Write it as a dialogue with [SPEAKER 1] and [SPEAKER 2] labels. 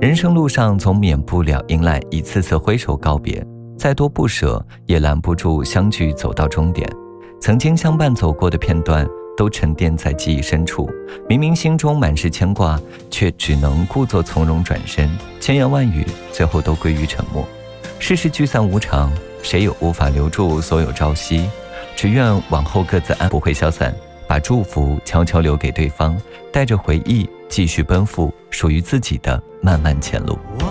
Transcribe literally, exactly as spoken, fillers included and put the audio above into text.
[SPEAKER 1] 人生路上总免不了迎来一次次挥手告别，再多不舍也拦不住相聚走到终点。曾经相伴走过的片段都沉淀在记忆深处，明明心中满是牵挂，却只能故作从容转身，千言万语最后都归于沉默。世事聚散无常，谁也无法留住所有朝夕，只愿往后各自安，不会消散，把祝福悄悄留给对方，带着回忆继续奔赴属于自己的漫漫前路。